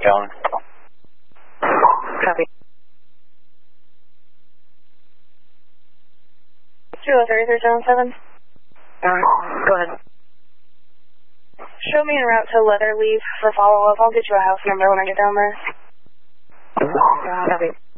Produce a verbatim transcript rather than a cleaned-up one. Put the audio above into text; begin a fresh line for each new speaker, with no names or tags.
Allen.
Copy. two oh three, three seven seven.
Alright, go ahead.
Show me en route to Leatherleaf for follow-up. I'll get you a house number when I get down there.
Copy.